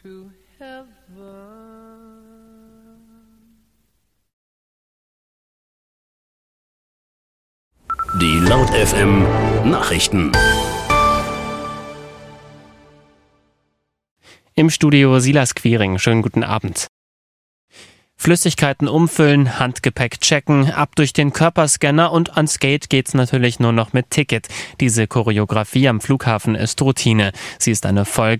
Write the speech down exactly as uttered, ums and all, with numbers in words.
to heaven. Die Laut F M Nachrichten. Im Studio Silas Quiring. Schönen guten Abend. Flüssigkeiten umfüllen, Handgepäck checken, ab durch den Körperscanner und ans Gate geht's natürlich nur noch mit Ticket. Diese Choreografie am Flughafen ist Routine. Sie ist eine Folge